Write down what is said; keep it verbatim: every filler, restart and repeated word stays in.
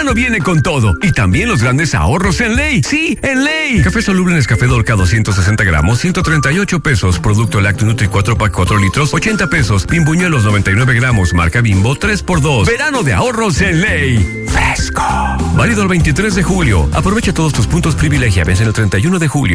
verano viene con todo. Y también los grandes ahorros en Ley. Sí, en Ley. Café soluble Nescafé Dolca doscientos sesenta gramos, ciento treinta y ocho pesos. Producto Lácteo Nutri cuatro pack cuatro litros, ochenta pesos. Bimbuñuelos noventa y nueve gramos, marca Bimbo, tres por dos. Verano de ahorros en Ley. Fresco. Válido el veintitrés de julio. Aprovecha todos tus puntos privilegia. Vence el treinta y uno de julio.